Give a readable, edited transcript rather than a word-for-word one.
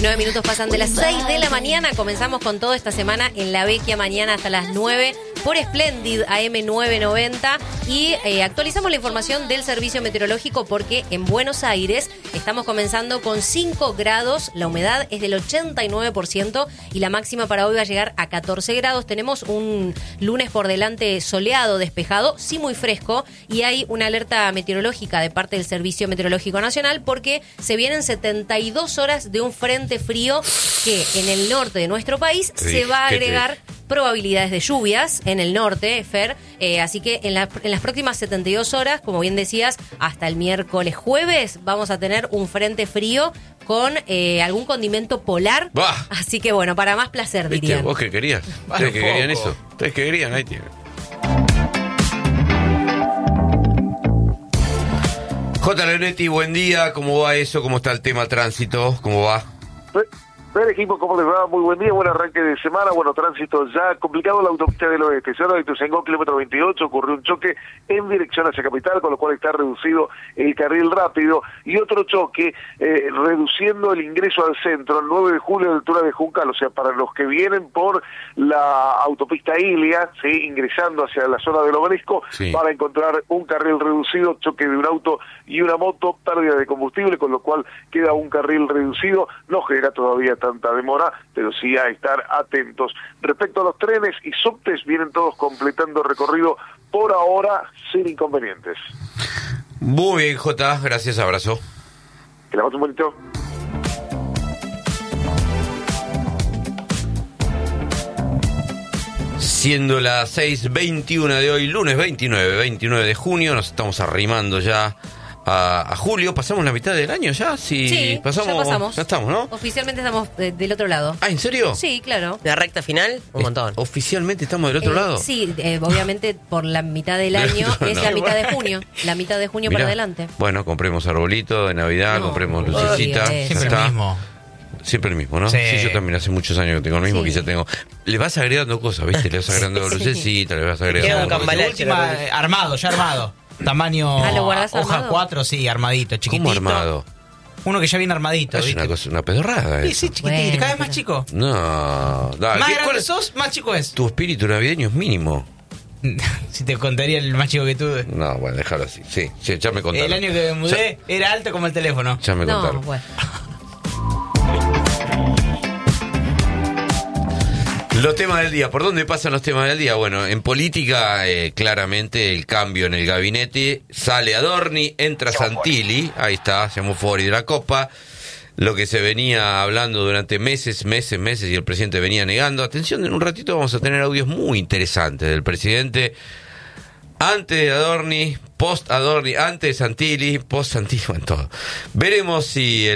19 minutos pasan de las 6 de la mañana. Comenzamos con todo esta semana en La Vecchia, mañana hasta las 9 por Splendid AM 990. Y actualizamos la información del servicio meteorológico porque en Buenos Aires estamos comenzando con 5 grados. La humedad es del 89% y la máxima para hoy va a llegar a 14 grados. Tenemos un lunes por delante soleado, despejado, sí muy fresco. Y hay una alerta meteorológica de parte del Servicio Meteorológico Nacional porque se vienen 72 horas de un frente frío que en el norte de nuestro país se va a agregar probabilidades de lluvias en el norte, Fer. Así que en las próximas 72 horas, como bien decías, hasta el miércoles jueves vamos a tener un frente frío con algún condimento polar. ¡Bah! Así que bueno, para más placer, ¿Viste? dirían. ¿Vos qué querías? ¿Ustedes qué querían eso? ¿Ustedes qué querían? Ahí tienen. J. Leonetti, buen día. ¿Cómo va eso? ¿Cómo está el tema tránsito? ¿Cómo va? Ver equipo, ¿cómo les va? Muy buen día, buen arranque de semana, bueno, tránsito ya complicado en la autopista del oeste, Cerro de Ituzaingó, kilómetro 28, ocurrió un choque en dirección hacia Capital, con lo cual está reducido el carril rápido, y otro choque reduciendo el ingreso al centro, el 9 de julio a la altura de Juncal, o sea, para los que vienen por la autopista Ilia, ¿sí? Ingresando hacia la zona del Obelisco, sí, van a encontrar un carril reducido, choque de un auto y una moto, pérdida de combustible, con lo cual queda un carril reducido, no genera todavía tanta demora, pero sí a estar atentos. Respecto a los trenes y subtes, vienen todos completando recorrido por ahora sin inconvenientes. Muy bien, Jota, gracias, abrazo. Que la pasen bonito. Siendo las 6:21 de hoy, lunes 29 de junio, nos estamos arrimando ya a julio. ¿Pasamos la mitad del año ya? Sí, pasamos, ya pasamos. Ya estamos, ¿no? Oficialmente estamos del otro lado. Ah, ¿en serio? Sí, claro. La recta final, un montón. ¿Oficialmente estamos del otro lado? Sí, obviamente por la mitad del año es la mitad de junio. La mitad de junio. Mirá, para adelante. Bueno, compremos arbolito de Navidad, compremos lucecitas. Siempre el mismo. Siempre el mismo, ¿no? Sí, yo también hace muchos años que tengo el mismo, quizá tengo. Le vas agregando cosas, ¿viste? Le vas agregando lucecitas, le vas agregando. Armado, ya armado. Tamaño hoja 4, sí, armadito, chiquitito. ¿Cómo armado? Uno que ya viene armadito, es ¿viste? una pedorrada. Sí, sí, chiquitito, bueno, cada vez más chico. No, dale. Más grande sos, más chico es. Tu espíritu navideño es mínimo. Si te contaría el más chico que tú. No, bueno, déjalo así. Sí, ya me contaron. El año que me mudé era alto como el teléfono. Ya me contaron. Bueno. Los temas del día. ¿Por dónde pasan los temas del día? Bueno, en política, claramente el cambio en el gabinete. Sale Adorni, entra Santilli. Ahí está, se llamó Fori de la Copa. Lo que se venía hablando durante meses, y el presidente venía negando. Atención, en un ratito vamos a tener audios muy interesantes del presidente. Antes de Adorni, post Adorni, antes de Santilli, post Santilli, en todo. Veremos si